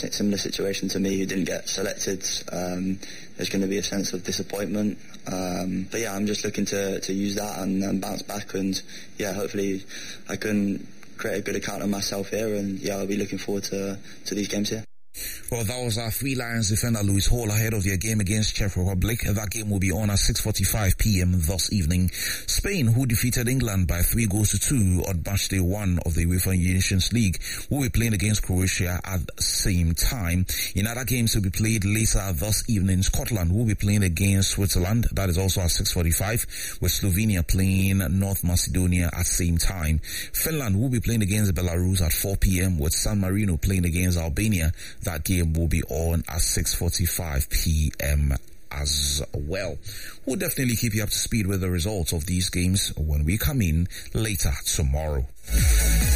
similar situation to me who didn't get selected, there's going to be a sense of disappointment. But yeah, I'm just looking to use that and bounce back, and yeah, hopefully I can create a good account of myself here, and yeah, I'll be looking forward to these games here. Well, that was our Three Lions defender Lewis Hall ahead of their game against Czech Republic. That game will be on at 6:45 p.m. this evening. Spain, who defeated England by 3-2 on match day 1 of the UEFA Nations League, will be playing against Croatia at the same time. In other games to be played later this evening, Scotland will be playing against Switzerland. That is also at 6:45, with Slovenia playing North Macedonia at the same time. Finland will be playing against Belarus at 4 p.m. with San Marino playing against Albania. That game will be on at 6:45 p.m. as well. We'll definitely keep you up to speed with the results of these games when we come in later tomorrow.